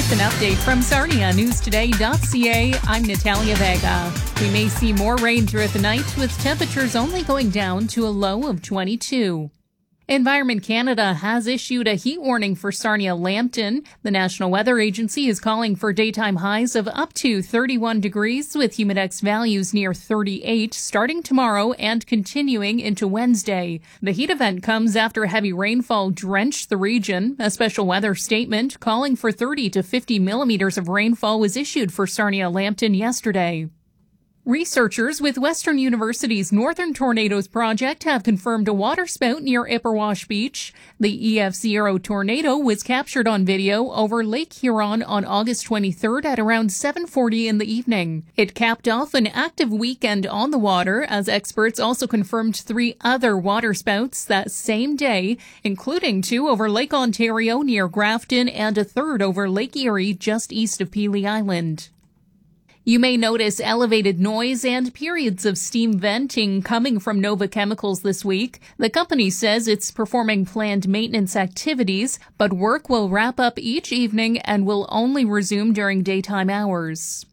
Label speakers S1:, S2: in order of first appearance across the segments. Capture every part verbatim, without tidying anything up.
S1: With an update from Sarnia News Today dot C A, I'm Natalia Vega. We may see more rain throughout the night, with temperatures only going down to a low of twenty-two. Environment Canada has issued a heat warning for Sarnia-Lambton. The National Weather Agency is calling for daytime highs of up to thirty-one degrees with humidex values near thirty-eight starting tomorrow and continuing into Wednesday. The heat event comes after heavy rainfall drenched the region. A special weather statement calling for thirty to fifty millimeters of rainfall was issued for Sarnia-Lambton yesterday. Researchers with Western University's Northern Tornadoes Project have confirmed a waterspout near Ipperwash Beach. The E F zero tornado was captured on video over Lake Huron on August twenty-third at around seven forty in the evening. It capped off an active weekend on the water, as experts also confirmed three other waterspouts that same day, including two over Lake Ontario near Grafton and a third over Lake Erie just east of Pelee Island. You may notice elevated noise and periods of steam venting coming from Nova Chemicals this week. The company says it's performing planned maintenance activities, but work will wrap up each evening and will only resume during daytime hours.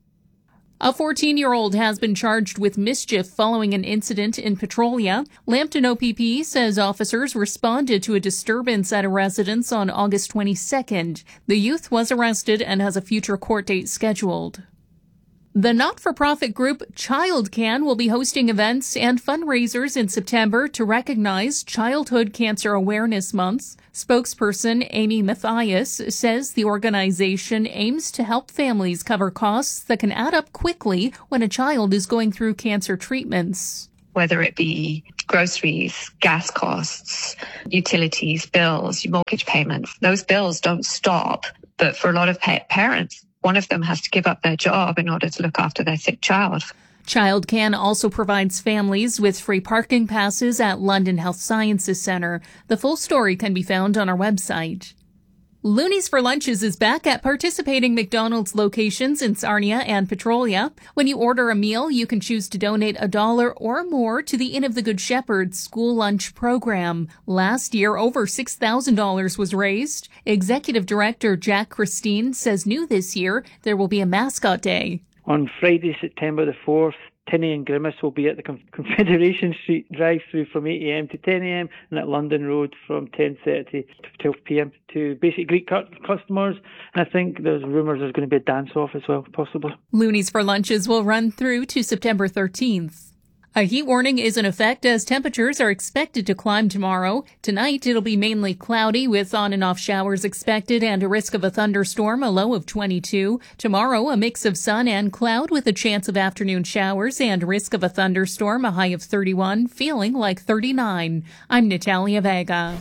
S1: A fourteen-year-old has been charged with mischief following an incident in Petrolia. Lambton O P P says officers responded to a disturbance at a residence on August twenty-second. The youth was arrested and has a future court date scheduled. The not-for-profit group ChildCan will be hosting events and fundraisers in September to recognize Childhood Cancer Awareness Month. Spokesperson Amy Mathias says the organization aims to help families cover costs that can add up quickly when a child is going through cancer treatments.
S2: Whether it be groceries, gas costs, utilities, bills, mortgage payments, those bills don't stop. But for a lot of pa- parents, one of them has to give up their job in order to look after their sick child.
S1: ChildCan also provides families with free parking passes at London Health Sciences Centre. The full story can be found on our website. Loonies for Lunches is back at participating McDonald's locations in Sarnia and Petrolia. When you order a meal, you can choose to donate a dollar or more to the Inn of the Good Shepherd school lunch program. Last year, over six thousand dollars was raised. Executive Director Jack Christine says new this year, there will be a mascot day.
S3: On Friday, September the fourth, Tinney and Grimace will be at the Confederation Street drive-through from eight a.m. to ten a.m. and at London Road from ten thirty to twelve p.m. to basic Greek customers. And I think there's rumours there's going to be a dance-off as well, possibly.
S1: Loonies for Lunches will run through to September thirteenth. A heat warning is in effect as temperatures are expected to climb tomorrow. Tonight, it'll be mainly cloudy with on and off showers expected and a risk of a thunderstorm, a low of twenty-two. Tomorrow, a mix of sun and cloud with a chance of afternoon showers and risk of a thunderstorm, a high of thirty-one, feeling like thirty-nine. I'm Natalia Vega.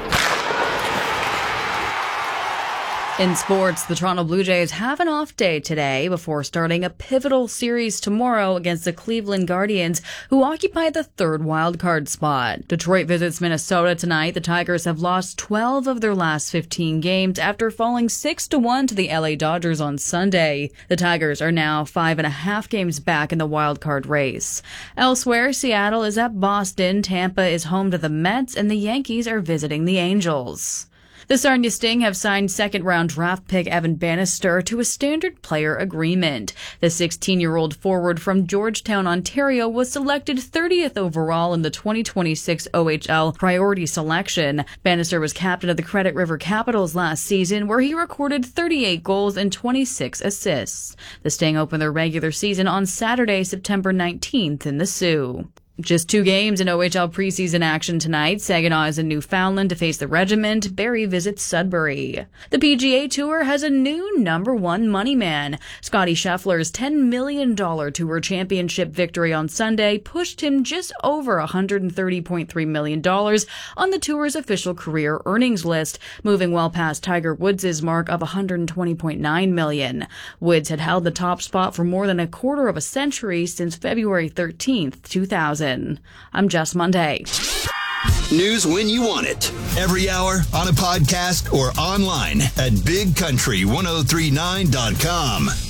S4: In sports, the Toronto Blue Jays have an off day today before starting a pivotal series tomorrow against the Cleveland Guardians, who occupy the third wildcard spot. Detroit visits Minnesota tonight. The Tigers have lost twelve of their last fifteen games after falling six to one to the L A Dodgers on Sunday. The Tigers are now five and a half games back in the wildcard race. Elsewhere, Seattle is at Boston, Tampa is home to the Mets, and the Yankees are visiting the Angels. The Sarnia Sting have signed second-round draft pick Evan Bannister to a standard player agreement. The sixteen-year-old forward from Georgetown, Ontario, was selected thirtieth overall in the twenty twenty-six O H L priority selection. Bannister was captain of the Credit River Capitals last season, where he recorded thirty-eight goals and twenty-six assists. The Sting opened their regular season on Saturday, September nineteenth in the Sioux. Just two games in O H L preseason action tonight. Saginaw is in Newfoundland to face the Regiment. Barrie visits Sudbury. The P G A Tour has a new number one money man. Scottie Scheffler's ten million dollars Tour Championship victory on Sunday pushed him just over one hundred thirty point three million dollars on the Tour's official career earnings list, moving well past Tiger Woods' mark of one hundred twenty point nine million dollars. Woods had held the top spot for more than a quarter of a century since February thirteenth, two thousand. I'm Jess Monday.
S5: News when you want it. Every hour, on a podcast, or online at big country ten thirty-nine dot com.